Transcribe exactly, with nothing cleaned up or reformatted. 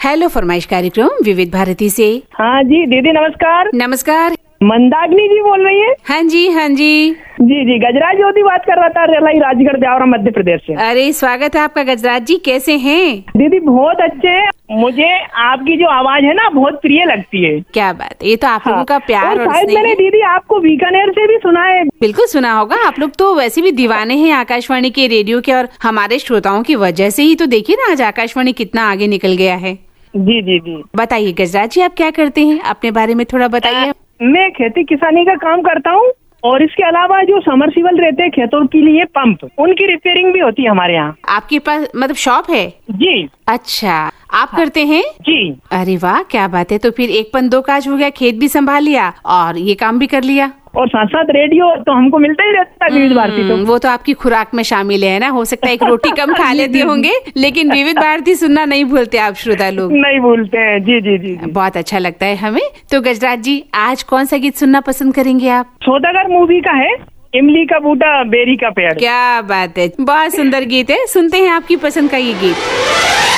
Hello फरमाइश कार्यक्रम विविध भारती से। हाँ जी दीदी नमस्कार। नमस्कार, मंदाकिनी जी बोल रही है? हाँ जी हाँ जी जी जी गजराज ज्योति बात कर रहा था, रेलाई राजगढ़ ब्यावरा मध्य प्रदेश से। अरे स्वागत है आपका गजराज जी, कैसे हैं? दीदी बहुत अच्छे हैं, मुझे आपकी जो आवाज है ना बहुत प्रिय लगती है। क्या बात है, ये तो आप हाँ। लोगों का प्यार और शायद स्नेह मैंने है। दीदी आपको बीकानेर से भी सुना है। बिल्कुल सुना होगा, आप लोग तो वैसे भी दीवाने हैं आकाशवाणी के, रेडियो के, और हमारे श्रोताओं की वजह से ही तो देखिए ना आज आकाशवाणी कितना आगे निकल गया है। जी जी जी बताइए गजराज जी, आप क्या करते हैं, अपने बारे में थोड़ा बताइए। मैं खेती किसानी का काम करता हूँ और इसके अलावा जो समरसीबल रहते हैं खेतों के लिए पंप, उनकी रिपेयरिंग भी होती है हमारे यहाँ। आपके पास मतलब शॉप है? जी। अच्छा, आप करते हैं? जी। अरे वाह क्या बात है, तो फिर एक पन दो काज हो गया, खेत भी संभाल लिया और ये काम भी कर लिया। और साथ साथ रेडियो तो हमको मिलता ही रहता है विविध भारती। तो वो तो आपकी खुराक में शामिल है ना, हो सकता है एक रोटी कम खा लेते होंगे लेकिन विविध भारती सुनना नहीं भूलते आप श्रोता लोग। नहीं भूलते हैं। जी जी जी, जी। बहुत अच्छा लगता है हमें। तो गजराज जी आज कौन सा गीत सुनना पसंद करेंगे आप? सौदागर मूवी का है, इमली का बूटा बेरी का पेड़। क्या बात है, बहुत सुंदर गीत है, सुनते हैं आपकी पसंद का ये गीत।